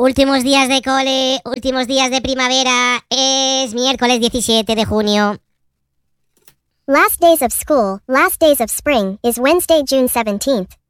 Últimos días de cole, últimos días de primavera, es miércoles 17 de junio. Last days of school, last days of spring, is Wednesday, June 17th.